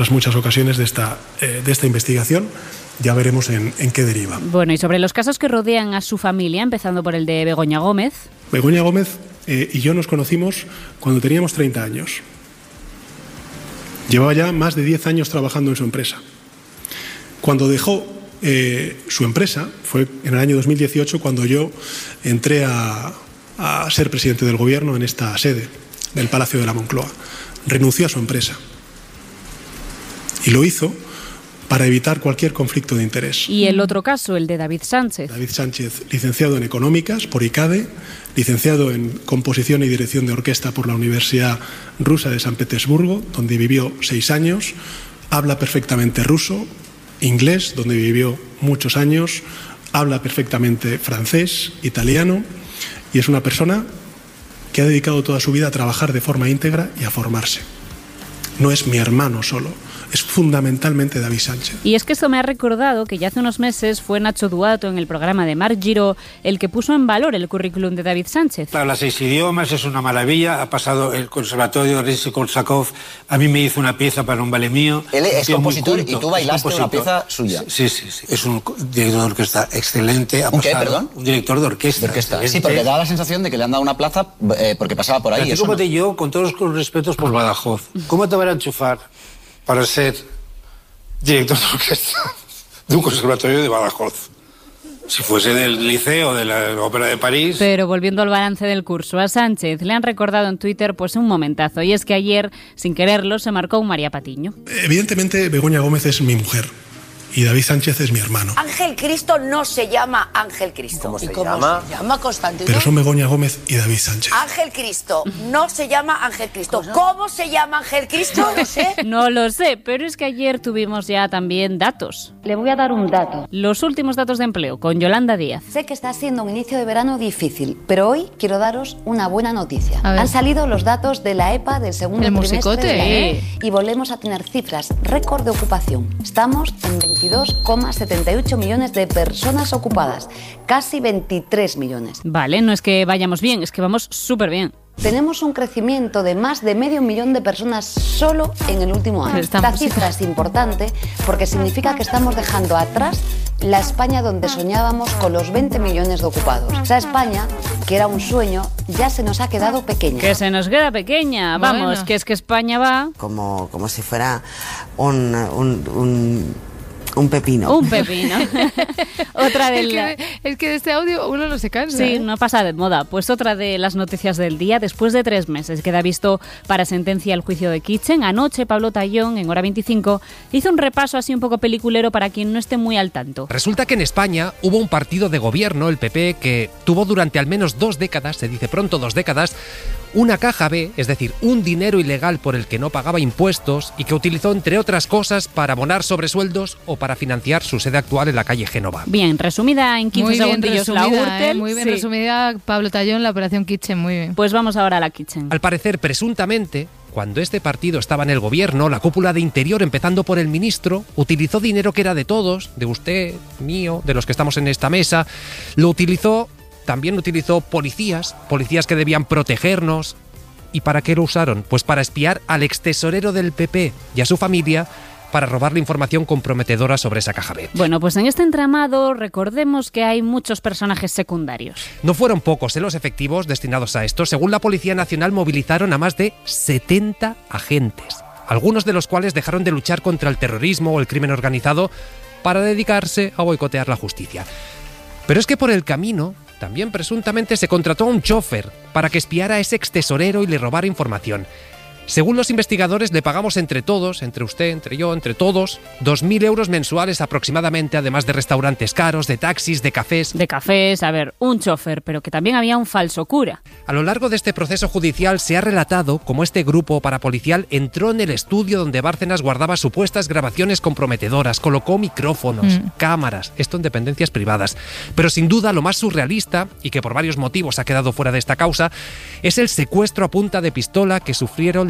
Muchas ocasiones de esta investigación. Ya veremos en qué deriva. Bueno, y sobre los casos que rodean a su familia, empezando por el de Begoña Gómez. Begoña Gómez y yo nos conocimos cuando teníamos 30 años. Llevaba ya más de 10 años trabajando en su empresa. Cuando dejó su empresa, fue en el año 2018 cuando yo entré a ser presidente del gobierno en esta sede del Palacio de la Moncloa. Renunció a su empresa. Y lo hizo para evitar cualquier conflicto de interés. Y el otro caso, el de David Sánchez. David Sánchez, licenciado en Económicas por ICADE, licenciado en Composición y Dirección de Orquesta por la Universidad Rusa de San Petersburgo, donde vivió 6 años, habla perfectamente ruso, inglés, donde vivió muchos años, habla perfectamente francés, italiano, y es una persona que ha dedicado toda su vida a trabajar de forma íntegra y a formarse. No es mi hermano solo, es fundamentalmente David Sánchez. Y es que esto me ha recordado que ya hace unos meses fue Nacho Duato en el programa de Marc Giró el que puso en valor el currículum de David Sánchez. Habla 6 idiomas, es una maravilla, ha pasado el conservatorio de Rimsky-Korsakov, a mí me hizo una pieza para un ballet mío. Él es compositor y tú bailaste una pieza suya. Sí, es un director de orquesta excelente. ¿Un qué, perdón? Un director de orquesta. Sí, porque da la sensación de que le han dado una plaza porque pasaba por ahí. Así como yo, con todos los respetos por Badajoz, ¿cómo te van a enchufar para ser director de orquesta de un conservatorio de Badajoz? Si fuese del Liceo, de la Ópera de París. Pero volviendo al balance del curso, a Sánchez le han recordado en Twitter pues un momentazo, y es que ayer, sin quererlo, se marcó un María Patiño. Evidentemente, Begoña Gómez es mi mujer. Y David Sánchez es mi hermano. Ángel Cristo no se llama Ángel Cristo. ¿Cómo se llama? Se llama Constantino. Pero son Begoña Gómez y David Sánchez. Ángel Cristo no se llama Ángel Cristo. ¿Cómo se llama Ángel Cristo? No lo sé. No lo sé, pero es que ayer tuvimos ya también datos. Le voy a dar un dato. Los últimos datos de empleo con Yolanda Díaz. Sé que está siendo un inicio de verano difícil, pero hoy quiero daros una buena noticia. Han salido los datos de la EPA del segundo trimestre del año y volvemos a tener cifras récord de ocupación. Estamos en 22,78 millones de personas ocupadas, casi 23 millones. Vale, no es que vayamos bien, es que vamos súper bien. Tenemos un crecimiento de más de 500.000 de personas solo en el último año. Esta cifra es importante porque significa que estamos dejando atrás la España donde soñábamos con los 20 millones de ocupados. Esa España, que era un sueño, ya se nos ha quedado pequeña. Que se nos queda pequeña, vamos, bueno. Que es que España va... Como si fuera un pepino. Un pepino. Otra de es que de este audio uno no se cansa. Sí, no pasa de moda. Pues otra de las noticias del día, después de 3 meses queda visto para sentencia el juicio de Kitchen. Anoche Pablo Tallón, en Hora 25, hizo un repaso así un poco peliculero para quien no esté muy al tanto. Resulta que en España hubo un partido de gobierno, el PP, que tuvo durante al menos 2 décadas, se dice pronto 2 décadas, una caja B, es decir, un dinero ilegal por el que no pagaba impuestos y que utilizó, entre otras cosas, para abonar sobresueldos o para financiar su sede actual en la calle Génova. Bien, resumida en 15 segundillos la Gürtel. Muy bien resumida, Pablo Tallón, la operación Kitchen, muy bien. Pues vamos ahora a la Kitchen. Al parecer, presuntamente, cuando este partido estaba en el gobierno, la cúpula de Interior, empezando por el ministro, utilizó dinero que era de todos, de usted, mío, de los que estamos en esta mesa, también utilizó policías que debían protegernos. ¿Y para qué lo usaron? Pues para espiar al extesorero del PP y a su familia, para robarle información comprometedora sobre esa caja B. Bueno, pues en este entramado recordemos que hay muchos personajes secundarios. No fueron pocos los efectivos destinados a esto. Según la Policía Nacional, movilizaron a más de 70 agentes, algunos de los cuales dejaron de luchar contra el terrorismo o el crimen organizado para dedicarse a boicotear la justicia. Pero es que por el camino también presuntamente se contrató a un chofer para que espiara a ese extesorero y le robara información. Según los investigadores, le pagamos entre todos, entre usted, entre yo, entre todos, 2.000 euros mensuales aproximadamente, además de restaurantes caros, de taxis, de cafés. De cafés, a ver, un chofer, pero que también había un falso cura. A lo largo de este proceso judicial se ha relatado cómo este grupo parapolicial entró en el estudio donde Bárcenas guardaba supuestas grabaciones comprometedoras, colocó micrófonos, cámaras, esto en dependencias privadas. Pero sin duda lo más surrealista, y que por varios motivos ha quedado fuera de esta causa, es el secuestro a punta de pistola que sufrieron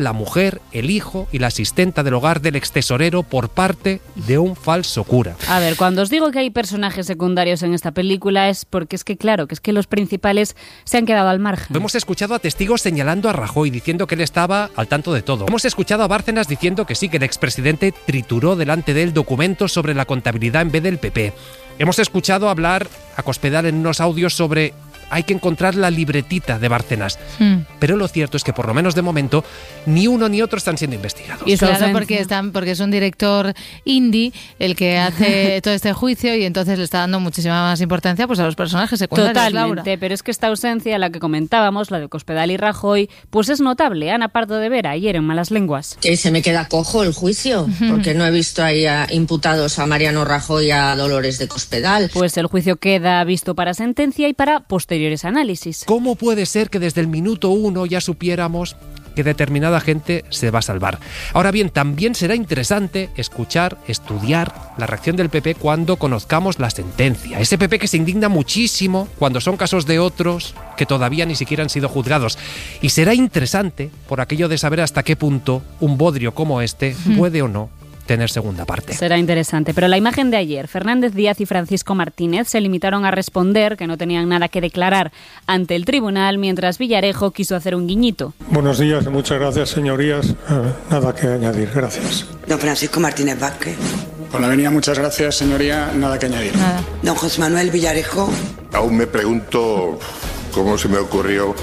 son la mujer, el hijo y la asistenta del hogar del extesorero por parte de un falso cura. A ver, cuando os digo que hay personajes secundarios en esta película es porque es que, claro, que es que los principales se han quedado al margen. Hemos escuchado a testigos señalando a Rajoy, diciendo que él estaba al tanto de todo. Hemos escuchado a Bárcenas diciendo que sí, que el expresidente trituró delante de él documentos sobre la contabilidad en vez del PP. Hemos escuchado hablar a Cospedal en unos audios sobre hay que encontrar la libretita de Bárcenas. Pero lo cierto es que, por lo menos de momento, ni uno ni otro están siendo investigados. Y claro, porque es un director indie el que hace todo este juicio y entonces le está dando muchísima más importancia pues a los personajes secundarios. Totalmente, Laura. pero es que esta ausencia, la que comentábamos, la de Cospedal y Rajoy, pues es notable. Ana Pardo de Vera, ayer en Malas Lenguas. Que se me queda cojo el juicio, porque no he visto ahí imputados a Mariano Rajoy y a Dolores de Cospedal. Pues el juicio queda visto para sentencia y para posteriores análisis. ¿Cómo puede ser que desde el minuto 1 ya supiéramos que determinada gente se va a salvar? Ahora bien, también será interesante escuchar, estudiar la reacción del PP cuando conozcamos la sentencia. Ese PP que se indigna muchísimo cuando son casos de otros que todavía ni siquiera han sido juzgados. Y será interesante por aquello de saber hasta qué punto un bodrio como este puede o no tener segunda parte. Será interesante, pero la imagen de ayer, Fernández Díaz y Francisco Martínez se limitaron a responder que no tenían nada que declarar ante el tribunal, mientras Villarejo quiso hacer un guiñito. Buenos días, muchas gracias, señorías. Nada que añadir, gracias. Don Francisco Martínez Vázquez. Por la venida, muchas gracias, señoría. Nada que añadir. Nada. Don José Manuel Villarejo. Aún me pregunto cómo se me ocurrió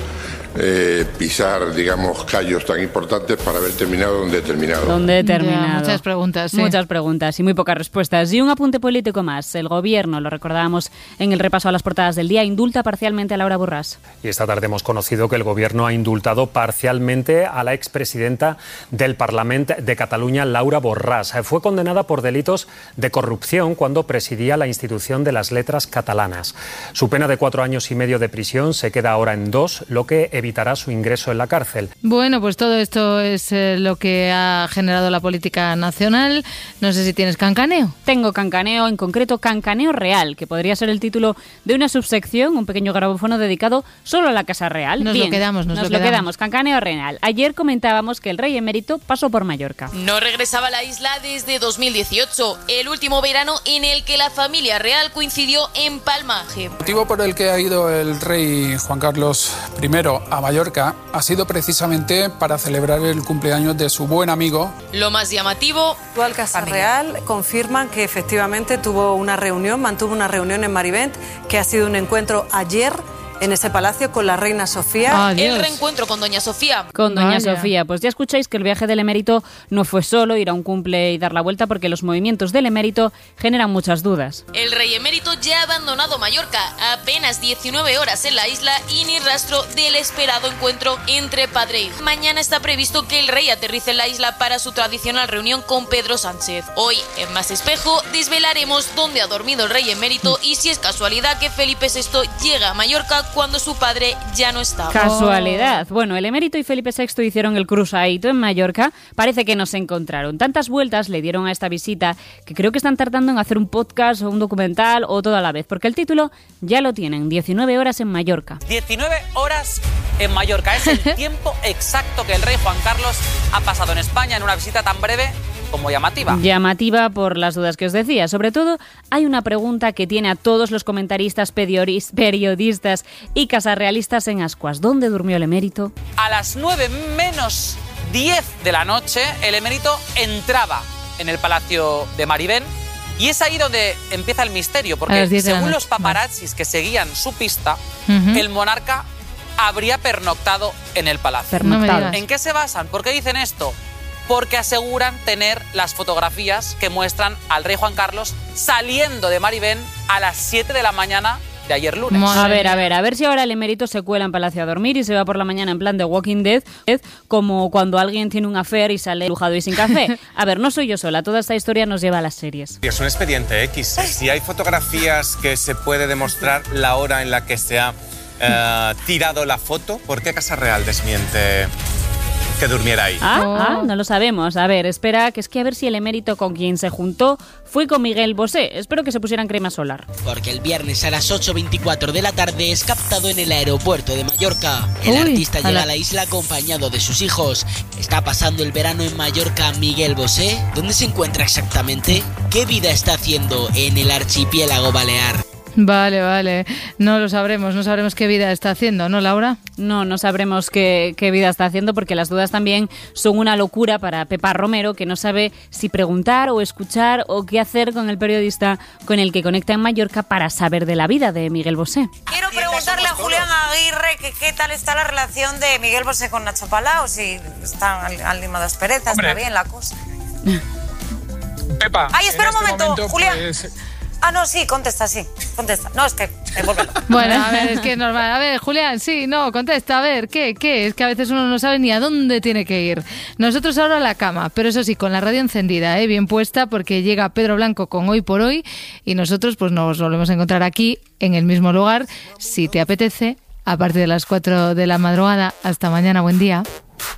pisar, digamos, callos tan importantes para haber terminado donde he terminado. ¿Dónde he terminado? Ya, muchas preguntas, sí. Muchas preguntas y muy pocas respuestas. Y un apunte político más. El Gobierno, lo recordábamos en el repaso a las portadas del día, indulta parcialmente a Laura Borràs. Y esta tarde hemos conocido que el Gobierno ha indultado parcialmente a la expresidenta del Parlament de Cataluña, Laura Borràs. Fue condenada por delitos de corrupción cuando presidía la institución de las letras catalanas. Su pena de 4 años y medio de prisión se queda ahora en 2, lo que evitará su ingreso en la cárcel. Bueno, pues todo esto es lo que ha generado la política nacional. No sé si tienes cancaneo. Tengo cancaneo, en concreto Cancaneo Real, que podría ser el título de una subsección, un pequeño grabófono dedicado solo a la Casa Real. Nos lo quedamos, Cancaneo Real. Ayer comentábamos que el rey emérito pasó por Mallorca. No regresaba a la isla desde 2018, el último verano en el que la familia real coincidió en Palmaje. El motivo por el que ha ido el rey Juan Carlos I a Mallorca ha sido precisamente para celebrar el cumpleaños de su buen amigo. Lo más llamativo, actual Casa Real confirman que efectivamente mantuvo una reunión en Marivent, que ha sido un encuentro ayer en ese palacio con la reina Sofía. El reencuentro con doña Sofía. Con doña Sofía. Pues ya escucháis que el viaje del emérito no fue solo ir a un cumple y dar la vuelta, porque los movimientos del emérito generan muchas dudas. El rey emérito ya ha abandonado Mallorca, apenas 19 horas en la isla y ni rastro del esperado encuentro entre padre e hijo. Mañana está previsto que el rey aterrice en la isla para su tradicional reunión con Pedro Sánchez. Hoy, en Más Espejo, desvelaremos dónde ha dormido el rey emérito y si es casualidad que Felipe VI llega a Mallorca cuando su padre ya no estaba. Casualidad. Bueno, el emérito y Felipe VI hicieron el cruzaíto en Mallorca. Parece que no se encontraron. Tantas vueltas le dieron a esta visita que creo que están tardando en hacer un podcast o un documental o todo a la vez, porque el título ya lo tienen: 19 horas en Mallorca. 19 horas en Mallorca. Es el tiempo exacto que el rey Juan Carlos ha pasado en España en una visita tan breve como llamativa. Llamativa por las dudas que os decía. Sobre todo, hay una pregunta que tiene a todos los comentaristas, periodistas y casarrealistas en ascuas. ¿Dónde durmió el emérito? A las 9 menos 10 de la noche, el emérito entraba en el Palacio de Marivent. Y es ahí donde empieza el misterio, porque según los paparazzis que seguían su pista, el monarca habría pernoctado en el palacio. ¿En qué se basan? ¿Por qué dicen esto? Porque aseguran tener las fotografías que muestran al rey Juan Carlos saliendo de Marivent a las 7 de la mañana de ayer lunes. A ver si ahora el emérito se cuela en Palacio a dormir y se va por la mañana en plan de Walking Dead, como cuando alguien tiene un affair y sale lujado y sin café. A ver, no soy yo sola, toda esta historia nos lleva a las series. Es un expediente X. Si hay fotografías que se puede demostrar la hora en la que se ha tirado la foto, ¿por qué Casa Real desmiente que durmiera ahí. No lo sabemos. A ver, espera, que es que a ver si el emérito con quien se juntó fue con Miguel Bosé. Espero que se pusieran crema solar. Porque el viernes a las 8:24 de la tarde es captado en el aeropuerto de Mallorca. El artista llega a la isla acompañado de sus hijos. ¿Está pasando el verano en Mallorca Miguel Bosé? ¿Dónde se encuentra exactamente? ¿Qué vida está haciendo en el archipiélago balear? Vale. No lo sabremos, no sabremos qué vida está haciendo, ¿no, Laura? No sabremos qué vida está haciendo, porque las dudas también son una locura para Pepa Romero, que no sabe si preguntar o escuchar o qué hacer con el periodista con el que conecta en Mallorca para saber de la vida de Miguel Bosé. Quiero preguntarle a Julián Aguirre que qué tal está la relación de Miguel Bosé con Nacho Palau, si están al limo de asperezas, está bien la cosa. Pepa. Ay, espera un momento, Julián. Pues... No, sí, contesta. No, es que envuélvelo. Bueno, a ver, es que es normal. A ver, Julián, contesta. A ver, ¿qué? Es que a veces uno no sabe ni a dónde tiene que ir. Nosotros ahora a la cama, pero eso sí, con la radio encendida, bien puesta, porque llega Pedro Blanco con Hoy por Hoy y nosotros pues nos volvemos a encontrar aquí, en el mismo lugar, si te apetece, a partir de las 4 de la madrugada. Hasta mañana, buen día.